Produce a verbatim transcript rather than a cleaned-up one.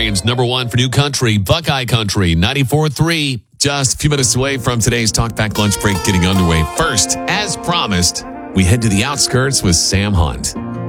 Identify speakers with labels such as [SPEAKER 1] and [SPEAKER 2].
[SPEAKER 1] Orion's number one for new country, Buckeye Country, ninety-four three. Just a few minutes away from today's Talkback Lunch Break getting underway. First, as promised, we head to the outskirts with Sam Hunt.